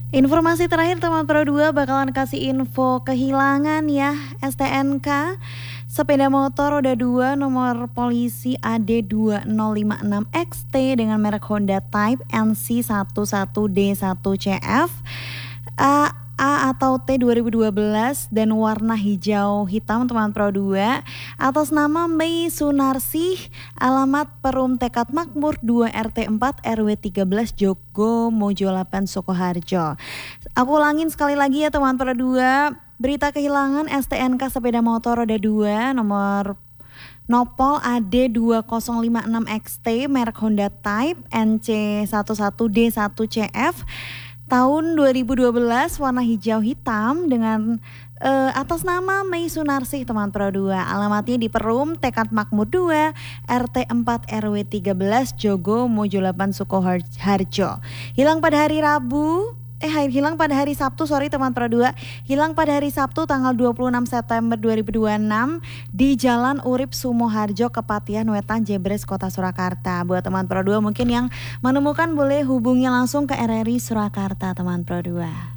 Informasi terakhir teman Pro 2 bakalan kasih info kehilangan ya. STNK sepeda motor roda 2 nomor polisi AD2056XT dengan merek Honda Type NC11D1CF A atau T 2012 dan warna hijau hitam teman Pro 2 atas nama Mei Sunarsih, alamat Perum Tekad Makmur 2 RT 4 RW 13 Jogo Mojo 8 Sukoharjo. Aku ulangin sekali lagi ya teman Pro 2, berita kehilangan STNK sepeda motor roda 2 nomor Nopol AD2056XT merek Honda Type NC11D1CF tahun 2012 warna hijau hitam dengan atas nama Mei Sunarsih teman Pro 2. Alamatnya di Perum Tekad Makmur 2 RT 4 RW 13 Jogo Mojo 8 Sukoharjo. Hilang pada hari Sabtu teman Pro 2. Hilang pada hari Sabtu tanggal 26 September 2026 di Jalan Urip Sumoharjo, Kepatihan Wetan, Jebres, Kota Surakarta. Buat teman Pro 2 mungkin yang menemukan boleh hubungi langsung ke RRI Surakarta teman Pro 2.